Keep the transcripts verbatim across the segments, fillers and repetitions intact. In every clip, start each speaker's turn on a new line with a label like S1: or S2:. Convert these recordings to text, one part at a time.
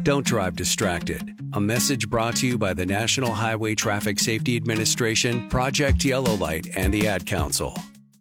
S1: Don't drive distracted. A message brought to you by the National Highway Traffic Safety Administration, Project Yellow Light, and the Ad Council.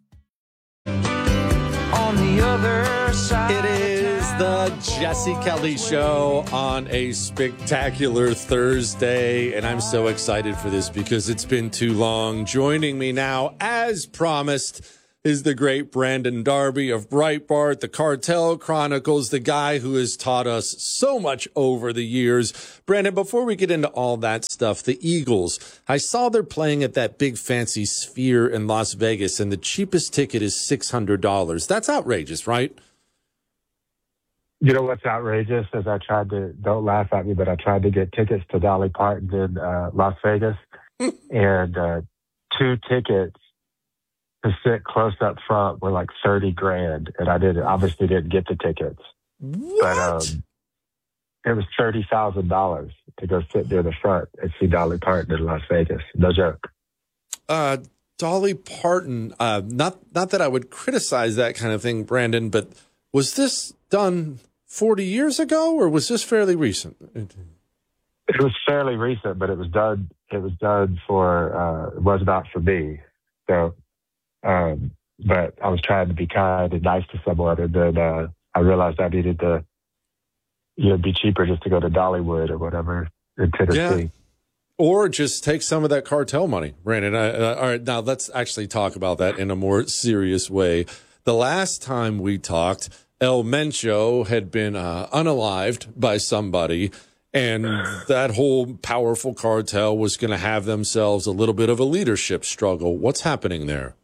S2: On the other side,
S3: it is the Jesse Kelly Show on a spectacular Thursday, and I'm so excited for this because it's been too long. Joining me now, as promised, is the great Brandon Darby of Breitbart, the Cartel Chronicles, the guy who has taught us so much over the years. Brandon, before we get into all that stuff, the Eagles, I saw they're playing at that big fancy Sphere in Las Vegas, and the cheapest ticket is six hundred dollars. That's outrageous, right?
S4: You know what's outrageous is I tried to, don't laugh at me, but I tried to get tickets to Dolly Parton in uh, Las Vegas, and uh, two tickets to sit close up front were like thirty grand, and I did obviously didn't get the tickets.
S3: What?
S4: But um, it was thirty thousand dollars to go sit near the front and see Dolly Parton in Las Vegas. No joke.
S3: Uh, Dolly Parton, uh, not not that I would criticize that kind of thing, Brandon, but was this done forty years ago, or was this fairly recent?
S4: It was fairly recent, but it was done. It was done for. Uh, it was not for me. So. Um, but I was trying to be kind and nice to someone, and then uh, I realized I needed to, you know, be cheaper just to go to Dollywood or whatever in Tennessee.
S3: Yeah. Or just take some of that cartel money, Brandon. I, uh, all right, now let's actually talk about that in a more serious way. The last time we talked, El Mencho had been uh, unalived by somebody, and that whole powerful cartel was going to have themselves a little bit of a leadership struggle. What's happening there?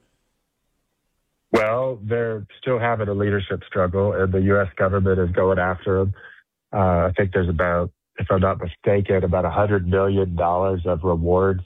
S4: Well, they're still having a leadership struggle, and the U S government is going after them. Uh, I think there's about, if I'm not mistaken, about one hundred million dollars of rewards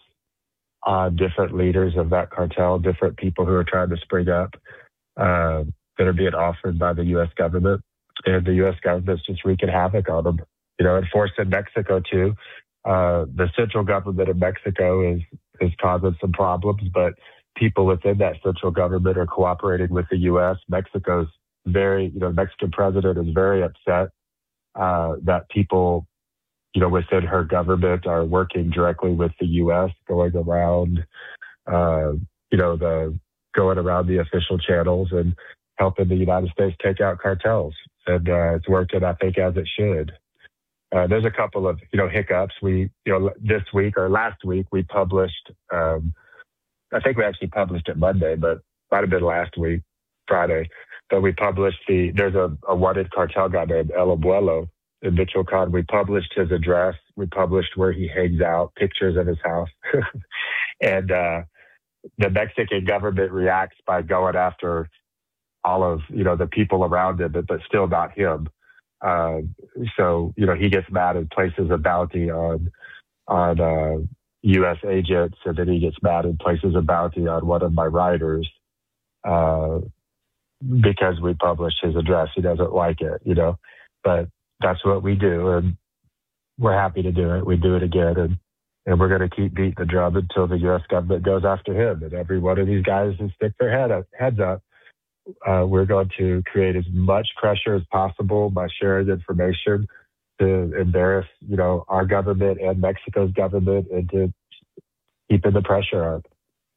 S4: on different leaders of that cartel, different people who are trying to spring up, uh, that are being offered by the U S government. And the U S government's just wreaking havoc on them. You know, and forcing Mexico too. Uh, the central government of Mexico is, is causing some problems, but people within that central government are cooperating with the U S. Mexico's very, you know, the Mexican president is very upset uh, that people, you know, within her government are working directly with the U S, going around, uh, you know, the going around the official channels and helping the United States take out cartels. And uh, it's working, I think, as it should. Uh, there's a couple of, you know, hiccups. We, you know, this week or last week, we published, um, I think we actually published it Monday, but might have been last week, Friday. But we published the, there's a, a wanted cartel guy named El Abuelo in Michoacan. We published his address. We published where he hangs out, pictures of his house. and uh, the Mexican government reacts by going after all of, you know, the people around him, but, but still not him. Uh, so, you know, he gets mad and places a bounty on, on, uh, U S agents, and then he gets mad and places a bounty on one of my writers uh, because we published his address. He doesn't like it, you know, but that's what we do, and we're happy to do it. We do it again, and, and we're going to keep beating the drum until the U S government goes after him. And every one of these guys who stick their head up, heads up, uh, we're going to create as much pressure as possible by sharing information to embarrass, you know, our government and Mexico's government, and to keeping the pressure on.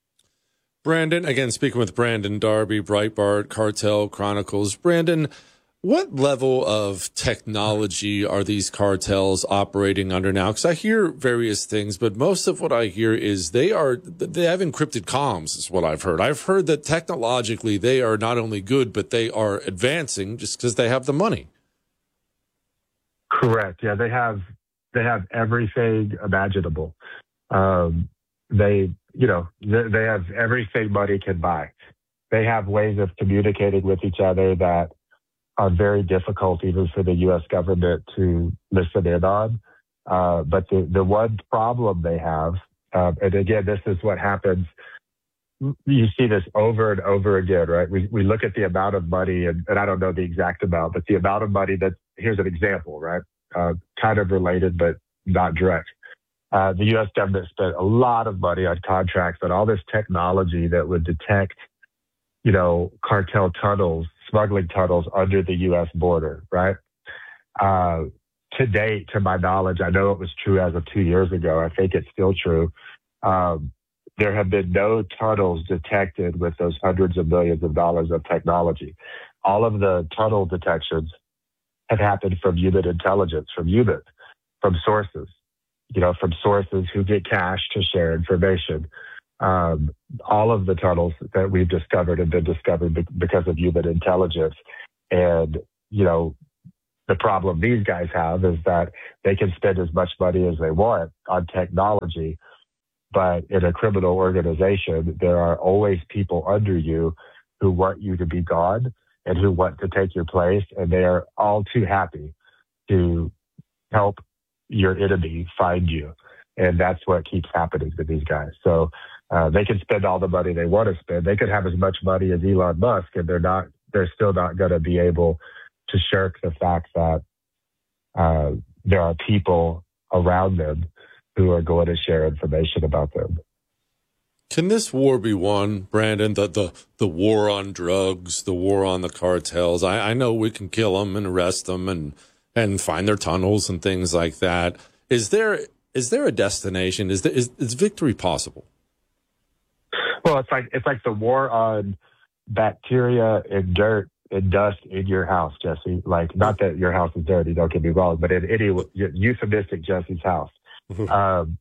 S3: Brandon, again, speaking with Brandon Darby, Breitbart, Cartel Chronicles. Brandon, what level of technology are these cartels operating under now? Because I hear various things, but most of what I hear is they are they have encrypted comms, is what I've heard. I've heard that technologically they are not only good, but they are advancing just because they have the money.
S4: Correct. Yeah, they have they have everything imaginable. Um, they, you know, they, they have everything money can buy. They have ways of communicating with each other that are very difficult even for the U S government to listen in on. Uh, but the, the one problem they have, uh, and again, this is what happens. You see this over and over again, right? We we look at the amount of money, and, and I don't know the exact amount, but the amount of money that, here's an example, right? Uh, kind of related, but not direct. Uh, the U S government spent a lot of money on contracts and all this technology that would detect, you know, cartel tunnels, smuggling tunnels under the U S border, right? Uh, to date, to my knowledge, I know it was true as of two years ago. I think it's still true. Um, there have been no tunnels detected with those hundreds of millions of dollars of technology. All of the tunnel detections have happened from human intelligence, from humans, from sources, you know, from sources who get cash to share information. Um, all of the tunnels that we've discovered have been discovered be- because of human intelligence. And, you know, the problem these guys have is that they can spend as much money as they want on technology, but in a criminal organization, there are always people under you who want you to be gone and who want to take your place, and they are all too happy to help your enemy find you. And that's what keeps happening to these guys. So uh, they can spend all the money they want to spend. They could have as much money as Elon Musk, and they're not. They're still not going to be able to shirk the fact that uh, there are people around them who are going to share information about them.
S3: Can this war be won, Brandon? The the the war on drugs, the war on the cartels. I, I know we can kill them and arrest them and and find their tunnels and things like that. Is there is there a destination? Is there, is is victory possible?
S4: Well, it's like it's like the war on bacteria and dirt and dust in your house, Jesse. Like, not that your house is dirty, don't get me wrong, but in any euphemistic Jesse's house. um,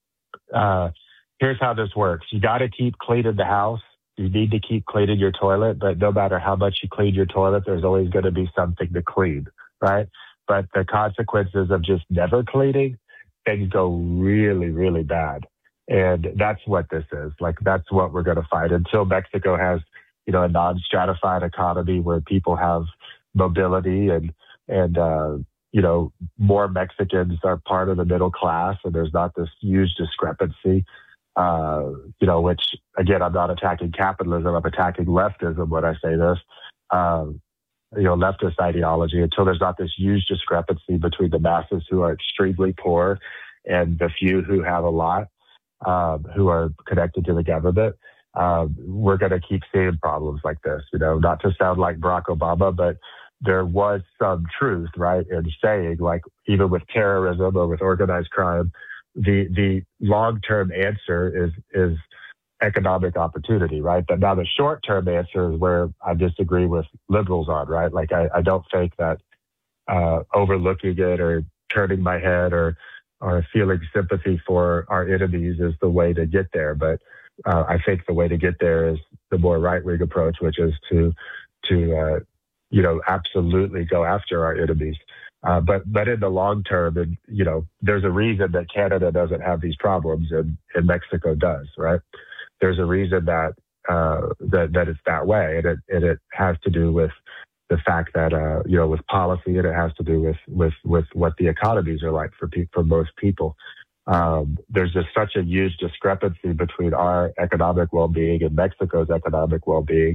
S4: uh, here's how this works. You got to keep cleaning the house. You need to keep cleaning your toilet, but no matter how much you clean your toilet, there's always going to be something to clean, right? But the consequences of just never cleaning, things go really, really bad. And that's what this is. Like, that's what we're going to fight until Mexico has, you know, a non-stratified economy where people have mobility and, and, uh, you know, more Mexicans are part of the middle class, and there's not this huge discrepancy, uh, you know, which, again, I'm not attacking capitalism, I'm attacking leftism when I say this, um, you know, leftist ideology, until there's not this huge discrepancy between the masses who are extremely poor and the few who have a lot, um, who are connected to the government. Um, we're going to keep seeing problems like this, you know, not to sound like Barack Obama, but there was some truth, right, in saying, like, even with terrorism or with organized crime, the the long-term answer is is economic opportunity, right? But now the short-term answer is where I disagree with liberals on, right? Like, I, I don't think that uh, overlooking it or turning my head or or feeling sympathy for our enemies is the way to get there. But uh, I think the way to get there is the more right-wing approach, which is to to uh, you know, absolutely go after our enemies. Uh, but but in the long term, and, you know, there's a reason that Canada doesn't have these problems and, and Mexico does, right? There's a reason that uh, that that it's that way, and it and it has to do with the fact that uh, you know, with policy, and it has to do with with with what the economies are like for pe- for most people. Um, there's just such a huge discrepancy between our economic well-being and Mexico's economic well-being,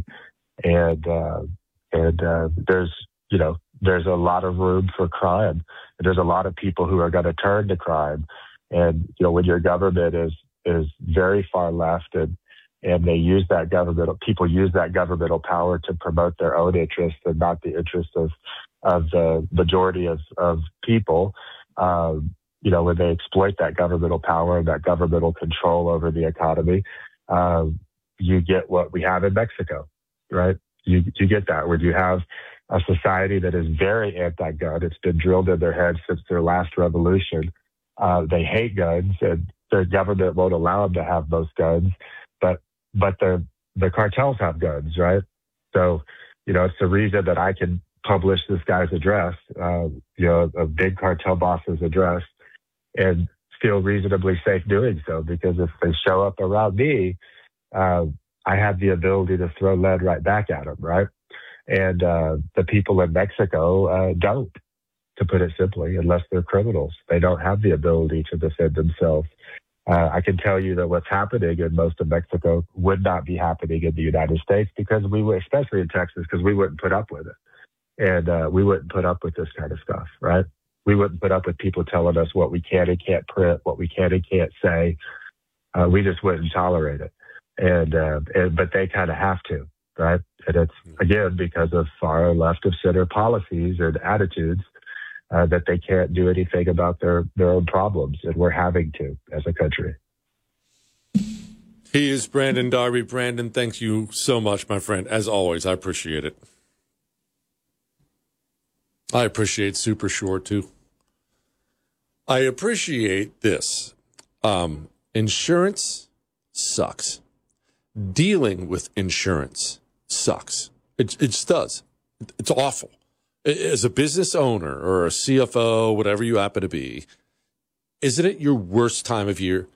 S4: and uh, and uh, there's you know there's a lot of room for crime. And there's a lot of people who are going to turn to crime, and you know, when your government is is very far left, and and they use that governmental people use that governmental power to promote their own interests and not the interests of of the majority of of people. Um, you know, when they exploit that governmental power and that governmental control over the economy, um, you get what we have in Mexico, right? You you get that, where you have a society that is very anti-gun. It's been drilled in their heads since their last revolution. Uh, they hate guns, and their government won't allow them to have most guns. But but the the cartels have guns, right? So, you know, it's the reason that I can publish this guy's address, uh, you know, a big cartel boss's address, and feel reasonably safe doing so, because if they show up around me, uh, I have the ability to throw lead right back at them, right? And uh, the people in Mexico uh, don't, to put it simply, unless they're criminals. They don't have the ability to defend themselves. Uh, I can tell you that what's happening in most of Mexico would not be happening in the United States, because we would, especially in Texas, because we wouldn't put up with it. And uh, we wouldn't put up with this kind of stuff, right? We wouldn't put up with people telling us what we can and can't print, what we can and can't say. Uh, we just wouldn't tolerate it. And, uh, and but they kind of have to, right? And it's, again, because of far left of center policies and attitudes uh, that they can't do anything about their, their own problems, and we're having to as a country.
S3: He is Brandon Darby. Brandon, thank you so much, my friend. As always, I appreciate it. I appreciate Super Short, too. I appreciate this. Um, insurance sucks. Dealing with insurance sucks. It, it just does. It's awful. As a business owner or a C F O, whatever you happen to be, isn't it your worst time of year?